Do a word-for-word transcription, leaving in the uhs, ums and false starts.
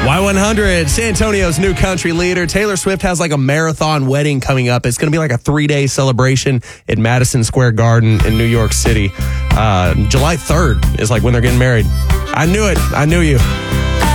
Y one hundred, San Antonio's new country leader. Taylor Swift has like a marathon wedding coming up. It's going to be like a three-day celebration at Madison Square Garden in New York City. Uh, July third is like when they're getting married. I knew it. I knew you.